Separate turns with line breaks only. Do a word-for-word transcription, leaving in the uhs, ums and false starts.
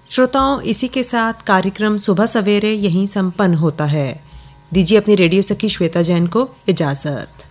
श्रोताओं, इसी के साथ कार्यक्रम सुबह सवेरे यहीं संपन्न होता है। दीजिए अपनी रेडियो सखी श्वेता जैन को इजाजत।